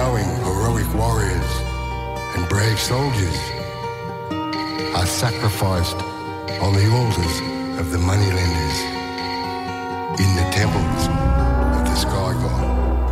knowing heroic warriors and brave soldiers are sacrificed on the altars of the moneylenders in the temples of the sky god.